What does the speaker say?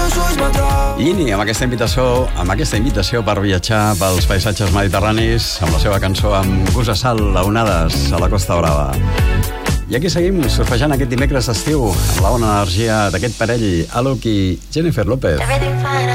Ini, amb aquesta invitació per viatjar pels paisatges mediterranis, amb la seva cançó amb gust a sal, a onades, a la Costa Brava. I aquí seguim surfejant aquest dimecres d'estiu amb la bona energia d'aquest parell, Alok i Jennifer López.